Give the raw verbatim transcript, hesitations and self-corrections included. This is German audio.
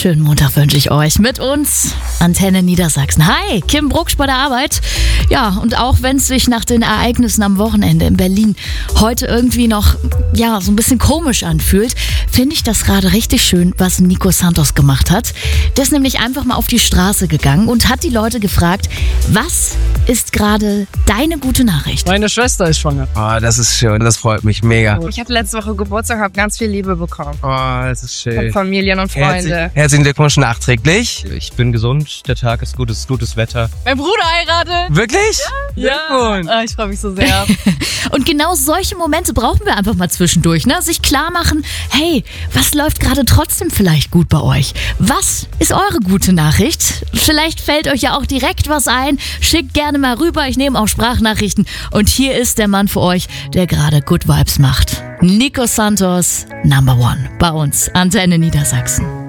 Schönen Montag wünsche ich euch mit uns. Antenne Niedersachsen. Hi, Kim Brucksch bei der Arbeit. Ja, und auch wenn es sich nach den Ereignissen am Wochenende in Berlin heute irgendwie noch, ja, so ein bisschen komisch anfühlt, finde ich das gerade richtig schön, was Nico Santos gemacht hat. Der ist nämlich einfach mal auf die Straße gegangen und hat die Leute gefragt, was ist gerade deine gute Nachricht? Meine Schwester ist schwanger. Oh, das ist schön, das freut mich mega. Ich hatte letzte Woche Geburtstag, habe ganz viel Liebe bekommen. Oh, das ist schön. Von Familien und Freunde. Herzlich, herzlichen Glückwunsch nachträglich. Ich bin gesund, der Tag ist gutes, gutes Wetter. Mein Bruder heiratet. Wirklich? Ja. Glückwunsch. Ah, ich freue mich so sehr. Und genau solche Momente brauchen wir einfach mal zwischendurch, ne? Sich klar machen, hey, was läuft gerade trotzdem vielleicht gut bei euch? Was ist eure gute Nachricht? Vielleicht fällt euch ja auch direkt was ein. Schickt gerne mal rüber, ich nehme auch Sprachnachrichten. Und hier ist der Mann für euch, der gerade Good Vibes macht. Nico Santos, Number One, bei uns, Antenne Niedersachsen.